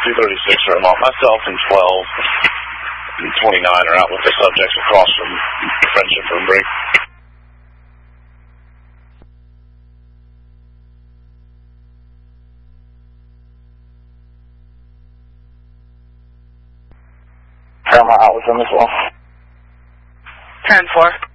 236 are off. Myself and 12 and 29 are out with the subjects across from Friendship Room Break. Paramount out with them as well. 10-4.